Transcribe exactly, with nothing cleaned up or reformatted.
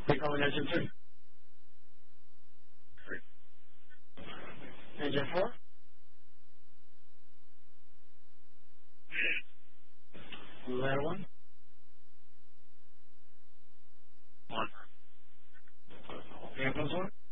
They calling engine two. Engine four. Ladder one.